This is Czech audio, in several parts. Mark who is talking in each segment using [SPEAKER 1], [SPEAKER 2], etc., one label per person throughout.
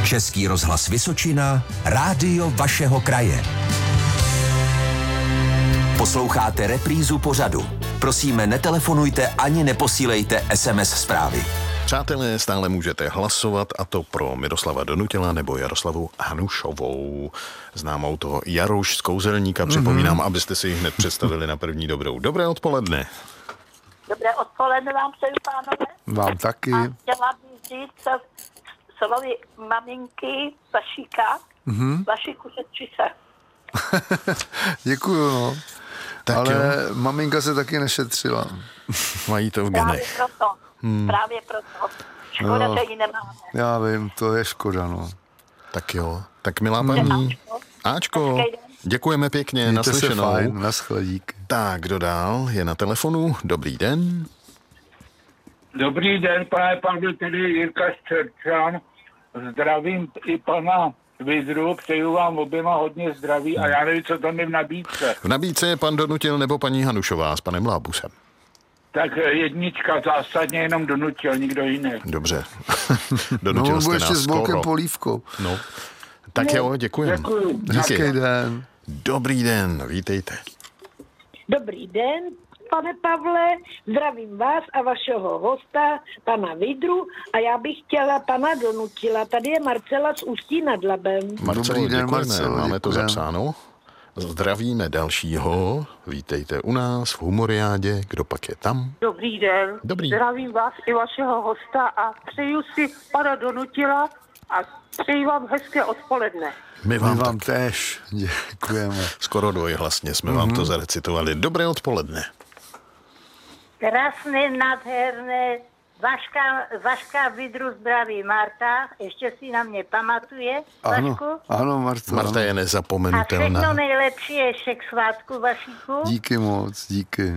[SPEAKER 1] Český rozhlas Vysočina, rádio vašeho kraje. Posloucháte reprízu pořadu. Prosíme, netelefonujte ani neposílejte SMS zprávy.
[SPEAKER 2] Přátelé, stále můžete hlasovat, a to pro Miroslava Donutila nebo Jaroslavu Hanušovou. Známou toho Jaruš z Kouzelníka. Připomínám, abyste si ji hned představili na první dobrou. Dobré odpoledne.
[SPEAKER 3] Dobré odpoledne vám přeju, pánové.
[SPEAKER 4] Vám taky.
[SPEAKER 3] A chtěla bych říct slovy maminky Vašíka, Vašíku šetři se.
[SPEAKER 4] Děkuju, no.
[SPEAKER 2] Tak
[SPEAKER 4] ale
[SPEAKER 2] jo.
[SPEAKER 4] maminka se taky nešetřila.
[SPEAKER 2] Mají to v
[SPEAKER 3] Právě
[SPEAKER 2] genech.
[SPEAKER 3] proto. Právě proto. Škoda, že ji nemáme.
[SPEAKER 4] Já vím, to je škoda, no.
[SPEAKER 2] Tak jo. Tak milá paní. Ačko, děkujeme pěkně,
[SPEAKER 4] Mějte se
[SPEAKER 2] naslyšenou.
[SPEAKER 4] fajn, naschledík.
[SPEAKER 2] Tak, kdo dál je na telefonu? Dobrý den.
[SPEAKER 5] Dobrý den, pane Pavle, tady Jirka Střerčan. Zdravím i pana Vidru, přeju vám oběma hodně zdraví a já nevím, co tam je v nabídce.
[SPEAKER 2] V nabídce je pan Donutil nebo paní Hanušová s panem Lábusem.
[SPEAKER 5] Tak jednička zásadně jenom Donutil, nikdo jiný.
[SPEAKER 2] Dobře.
[SPEAKER 4] No,
[SPEAKER 2] Donutil
[SPEAKER 4] on
[SPEAKER 2] jste
[SPEAKER 4] byl ještě
[SPEAKER 2] nás
[SPEAKER 4] s Bolkem
[SPEAKER 2] skoro.
[SPEAKER 4] Polívkou.
[SPEAKER 2] No. Tak jo, děkujeme.
[SPEAKER 5] Děkuju.
[SPEAKER 4] Hezký
[SPEAKER 2] Díky.
[SPEAKER 4] den.
[SPEAKER 2] Dobrý den, vítejte.
[SPEAKER 3] Dobrý den, pane Pavle, zdravím vás a vašeho hosta, pana Vidru, a já bych chtěla pana Donutila. Tady je Marcela z Ústí nad Labem.
[SPEAKER 2] Marcelo,
[SPEAKER 4] Dobrý den,
[SPEAKER 2] děkujeme,
[SPEAKER 4] Marcelo,
[SPEAKER 2] máme to
[SPEAKER 4] děkujem.
[SPEAKER 2] zapsáno. Zdravíme dalšího, vítejte u nás v Humoriádě, kdo pak je tam?
[SPEAKER 3] Dobrý den,
[SPEAKER 2] Dobrý.
[SPEAKER 3] zdravím vás i vašeho hosta a přeju si pana Donutila a přeji vám hezké odpoledne.
[SPEAKER 2] My
[SPEAKER 4] My
[SPEAKER 2] vám
[SPEAKER 4] vám
[SPEAKER 2] tak
[SPEAKER 4] též děkujeme.
[SPEAKER 2] skoro dvojhlasně jsme vám to zarecitovali. Dobré odpoledne.
[SPEAKER 3] Krásné, nádherné, Vaška Vidru zdraví Marta, ještě si na mě pamatuje,
[SPEAKER 4] Ano,
[SPEAKER 3] Vašku.
[SPEAKER 4] ano, Marto.
[SPEAKER 2] Marta je
[SPEAKER 3] A všechno
[SPEAKER 2] nezapomenutelná.
[SPEAKER 3] nejlepší ještě k svátku, Vašíku.
[SPEAKER 4] Díky moc, díky.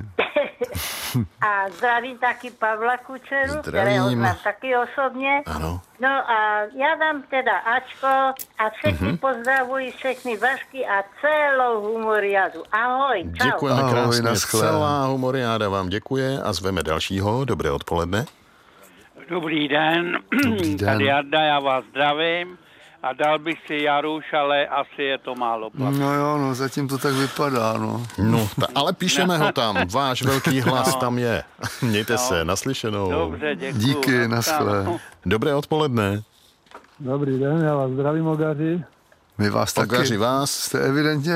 [SPEAKER 3] A zdravím taky Pavla Kučeru,
[SPEAKER 2] Zdravím.
[SPEAKER 3] kterého znám taky osobně.
[SPEAKER 2] Ano.
[SPEAKER 3] No a já dám teda Ačko a všechny pozdravuji, všechny Vašky a celou Humoriadu. Ahoj, čau.
[SPEAKER 2] Děkujeme
[SPEAKER 4] Ahoj,
[SPEAKER 2] krásně.
[SPEAKER 4] naschle.
[SPEAKER 2] Celá Humoriáda vám děkuje a zveme dalšího. Dobré odpoledne.
[SPEAKER 6] Dobrý den,
[SPEAKER 4] Dobrý den.
[SPEAKER 6] tady Jarda, já vás zdravím a dal bych si Jaruš, ale asi je to málo plac.
[SPEAKER 4] No jo, no, zatím to tak vypadá, no.
[SPEAKER 2] No, ale píšeme ho tam. Váš velký hlas tam je. Mějte se, naslyšenou.
[SPEAKER 6] Dobře, děkuji.
[SPEAKER 4] Díky, naschle.
[SPEAKER 2] Dobré odpoledne.
[SPEAKER 7] Dobrý den, já vás zdravím, Ogaři.
[SPEAKER 4] My vás taky.
[SPEAKER 2] Ogaři vás.
[SPEAKER 4] Jste evidentně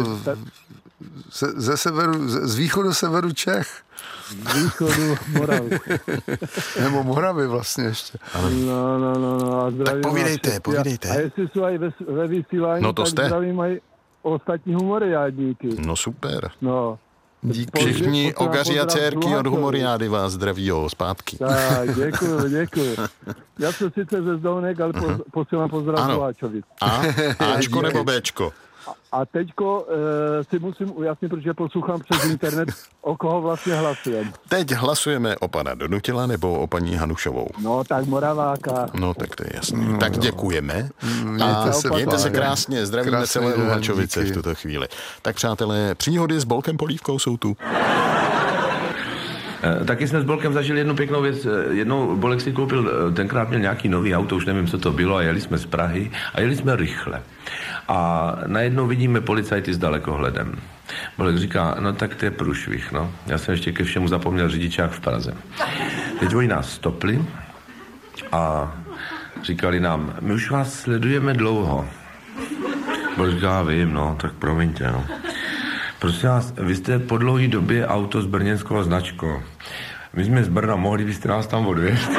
[SPEAKER 4] z východu severu Čech.
[SPEAKER 7] Z východu Moravy.
[SPEAKER 4] Nebo Moravy vlastně ještě.
[SPEAKER 7] No. A zdravím
[SPEAKER 2] Tak povídejte,
[SPEAKER 7] vás všetky.
[SPEAKER 2] povídejte.
[SPEAKER 7] A jestli jsou aj ve vysílání,
[SPEAKER 2] No to
[SPEAKER 7] tak
[SPEAKER 2] jste.
[SPEAKER 7] zdravím aj ostatní humoriádníky.
[SPEAKER 2] No super.
[SPEAKER 7] No.
[SPEAKER 4] Díky.
[SPEAKER 2] Všichni
[SPEAKER 7] Pozdrav
[SPEAKER 2] ogaři a dcérky od
[SPEAKER 7] Luhačovi.
[SPEAKER 2] Humoriády vás zdraví zpátky.
[SPEAKER 7] Tak, děkuji. Já jsem sice ze Zdovnek, ale posílám pozdrav
[SPEAKER 2] Ano.
[SPEAKER 7] Luháčovi.
[SPEAKER 2] A? Ačko nebo Bčko?
[SPEAKER 7] A teďko si musím ujasnit, protože poslouchám přes internet, o koho vlastně hlasujem.
[SPEAKER 2] Teď hlasujeme o pana Donutila nebo o paní Hanušovou.
[SPEAKER 7] No, tak Moraváka.
[SPEAKER 2] No, tak to je jasné. Tak děkujeme.
[SPEAKER 4] Mějte se
[SPEAKER 2] se krásně. Zdravíme
[SPEAKER 4] Krásný
[SPEAKER 2] celé
[SPEAKER 4] den,
[SPEAKER 2] Luhačovice
[SPEAKER 4] díky.
[SPEAKER 2] v tuto chvíli. Tak přátelé, příhody s Bolkem Polívkou jsou tu.
[SPEAKER 8] Taky jsme s Bolkem zažili jednu pěknou věc. Jednou Bolek si koupil, tenkrát měl nějaký nový auto, už nevím, co to bylo, a jeli jsme z Prahy a jeli jsme rychle. A najednou vidíme policajty s dalekohledem. Bolek říká, no tak to je průšvih, no. Já jsem ještě ke všemu zapomněl řidičák v Praze. Teď oni nás stopli a říkali nám, my už vás sledujeme dlouho. Bolek říká, vím, no, tak promiňte, no. Prosím vás, vy jste po dlouhé době auto s brněnskou značkou. My jsme z Brna, mohli byste nás tam odvězt?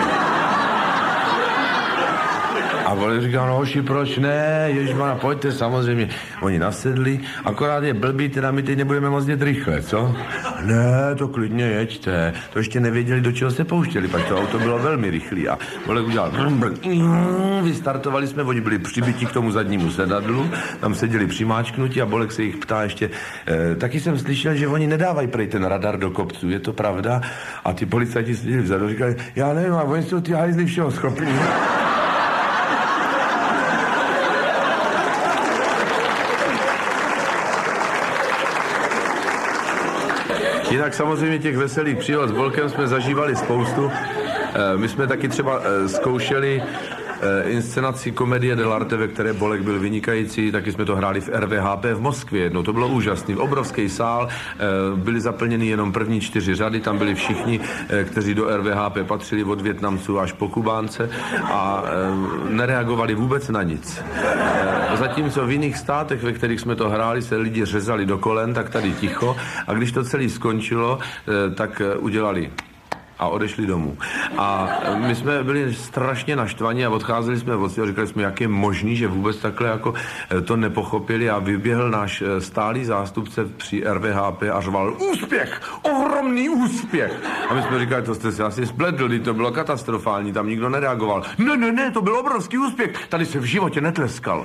[SPEAKER 8] A Bolek říká, no hoši, proč ne, ježmana, pojďte, samozřejmě. Oni nasedli, akorát je blbý, teda my teď nebudeme moc jet rychle, co? Ne, to klidně jeďte, to ještě nevěděli, do čeho se pouštěli, pak to auto bylo velmi rychlý a Bolek udělal vystartovali jsme, oni byli přibyti k tomu zadnímu sedadlu, tam seděli přimáčknutí a Bolek se jich ptá ještě, taky jsem slyšel, že oni nedávají prej ten radar do kopců, je to pravda? A ty policajti seděli vzadu a říkali, já nevím, a oni jsou ty hajzli všeho schopní. Jinak samozřejmě těch veselých příhod s Bolkem jsme zažívali spoustu. My jsme taky třeba zkoušeli inscenaci komedie dell'arte, ve které Bolek byl vynikající, taky jsme to hráli v RVHP v Moskvě jednou, to bylo úžasný, obrovský sál, byly zaplněny jenom první 4 řady, tam byli všichni, kteří do RVHP patřili od Vietnamců až po Kubánce a nereagovali vůbec na nic. Zatímco v jiných státech, ve kterých jsme to hráli, se lidi řezali do kolen, tak tady ticho a když to celé skončilo, tak udělali a odešli domů. A my jsme byli strašně naštvaní a odcházeli jsme od a říkali jsme, jak je možný, že vůbec takhle jako to nepochopili a vyběhl náš stálý zástupce při RVHP a řval úspěch, ohromný úspěch. A my jsme říkali, to jste se asi spletli, to bylo katastrofální, tam nikdo nereagoval. Ne, to byl obrovský úspěch, tady se v životě netleskal.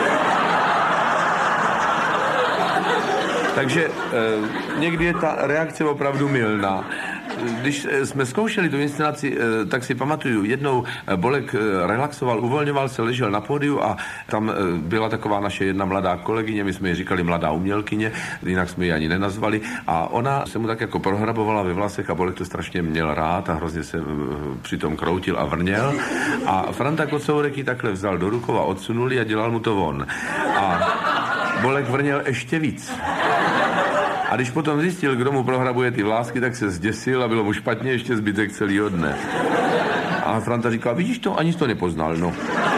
[SPEAKER 8] Takže někdy je ta reakce opravdu mylná. Když jsme zkoušeli tu inscenaci, tak si pamatuju, jednou Bolek relaxoval, uvolňoval se, ležel na pódiu a tam byla taková naše jedna mladá kolegyně, my jsme ji říkali mladá umělkyně, jinak jsme ji ani nenazvali a ona se mu tak jako prohrabovala ve vlasech a Bolek to strašně měl rád a hrozně se přitom kroutil a vrněl a Franta Kocourek ji takhle vzal do rukou a odsunul a dělal mu to on. A Bolek vrněl ještě víc. A když potom zjistil, kdo mu prohrabuje ty vlásky, tak se zděsil a bylo mu špatně ještě zbytek celého dne. A Franta říkal, vidíš to, ani jsi to nepoznal, no.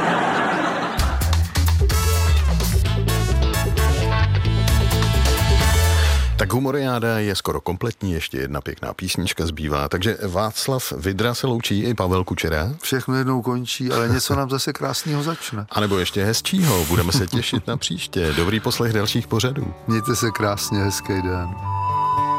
[SPEAKER 2] Tak Humoriáda je skoro kompletní, ještě jedna pěkná písnička zbývá, takže Václav Vydra se loučí i Pavel Kučera.
[SPEAKER 4] Všechno jednou končí, ale něco nám zase krásného začne.
[SPEAKER 2] A nebo ještě hezčího, budeme se těšit na příště. Dobrý poslech dalších pořadů.
[SPEAKER 4] Mějte se krásně, hezký den.